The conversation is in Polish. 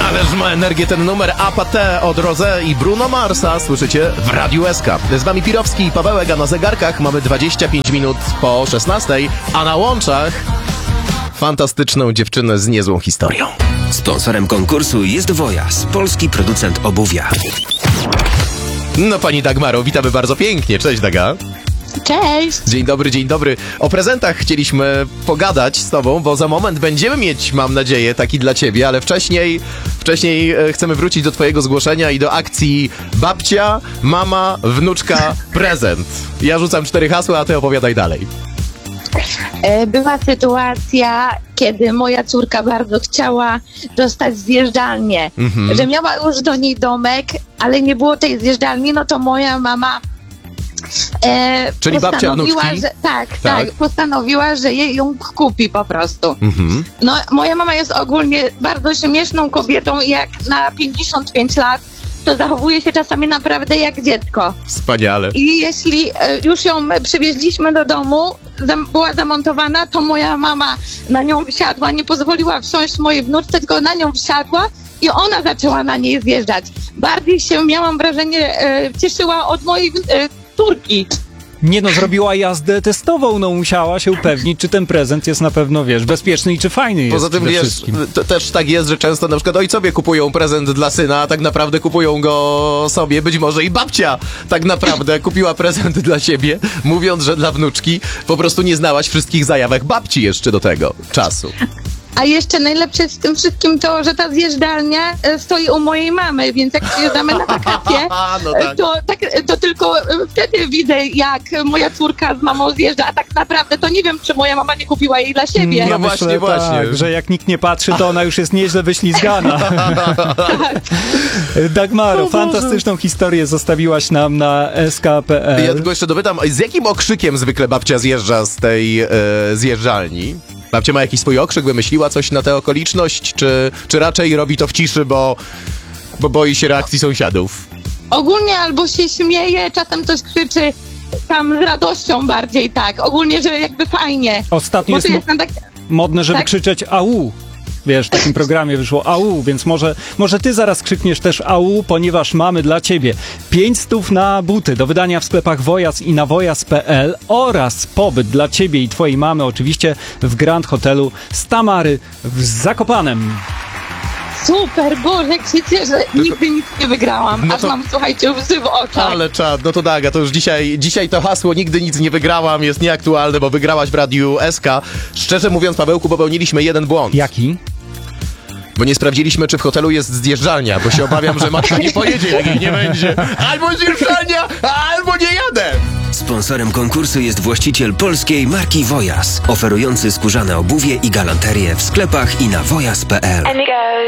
Ależ ma energię ten numer Apathy od Rosé i Bruno Marsa. Słyszycie w Radiu SK. Z wami Pirowski i Pawełek, a na zegarkach mamy 25 minut po 16, a na łączach fantastyczną dziewczynę z niezłą historią. Sponsorem konkursu jest Wojas, polski producent obuwia. No pani Dagmaro, witamy bardzo pięknie. Cześć Daga. Cześć! Dzień dobry, dzień dobry. O prezentach chcieliśmy pogadać z tobą, bo za moment będziemy mieć, mam nadzieję, taki dla ciebie, ale wcześniej chcemy wrócić do twojego zgłoszenia i do akcji babcia, mama, wnuczka, prezent. Ja rzucam 4 hasła, a ty opowiadaj dalej. Była sytuacja, kiedy moja córka bardzo chciała dostać zjeżdżalnię, że miała już do niej domek, ale nie było tej zjeżdżalni, no to moja mama czyli babcia wnuczki? Tak, postanowiła, że jej ją kupi po prostu. No, moja mama jest ogólnie bardzo śmieszną kobietą i jak na 55 lat, to zachowuje się czasami naprawdę jak dziecko. Wspaniale. I jeśli już ją przywieźliśmy do domu, była zamontowana, to moja mama na nią wsiadła, nie pozwoliła wsiąść mojej wnuczce, tylko na nią wsiadła i ona zaczęła na niej zjeżdżać. Bardziej się, miałam wrażenie, cieszyła od mojej córki. Nie no, zrobiła jazdę testową, no musiała się upewnić, czy ten prezent jest na pewno, wiesz, bezpieczny i czy fajny jest. Poza tym, wiesz, też tak jest, że często na przykład ojcowie kupują prezent dla syna, a tak naprawdę kupują go sobie, być może i babcia tak naprawdę kupiła prezent dla siebie, mówiąc, że dla wnuczki po prostu nie znałaś wszystkich zajawek babci jeszcze do tego czasu. A jeszcze najlepsze jest w tym wszystkim to, że ta zjeżdżalnia stoi u mojej mamy, więc jak przyjeżdżamy na wakacje, no tak. to tylko wtedy widzę, jak moja córka z mamą zjeżdża, a tak naprawdę to nie wiem, czy moja mama nie kupiła jej dla siebie. Ja No myślę, właśnie. Tak, że jak nikt nie patrzy, to ona już jest nieźle wyślizgana. Dagmaro, fantastyczną historię zostawiłaś nam na sk.pl. Ja tylko jeszcze dopytam, z jakim okrzykiem zwykle babcia zjeżdża z tej zjeżdżalni? Babcia ma jakiś swój okrzyk, wymyśliła coś na tę okoliczność, czy raczej robi to w ciszy, bo boi się reakcji sąsiadów? Ogólnie albo się śmieje, czasem coś krzyczy tam z radością bardziej, tak. Ogólnie, że jakby fajnie. Ostatnio jest modne, żeby krzyczeć au. Wiesz, w takim programie wyszło au, więc może ty zaraz krzykniesz też au, ponieważ mamy dla ciebie 500 na buty do wydania w sklepach Wojas i na wojas.pl oraz pobyt dla ciebie i twojej mamy oczywiście w Grand Hotelu Stamary w Zakopanem. Super, Boże, jak się cieszę, nigdy nic nie wygrałam, No aż mam, słuchajcie, łzy w oczach. Ale czad, no to Daga, to już dzisiaj to hasło nigdy nic nie wygrałam jest nieaktualne, bo wygrałaś w Radiu SK. Szczerze mówiąc, Pawełku, popełnilimy jeden błąd. Jaki? Bo nie sprawdziliśmy, czy w hotelu jest zjeżdżalnia, bo się obawiam, że matka nie pojedzie, jak jej nie będzie. Albo zjeżdżalnia, albo nie jadę! Sponsorem konkursu jest właściciel polskiej marki Wojas, oferujący skórzane obuwie i galanterię w sklepach i na wojas.pl.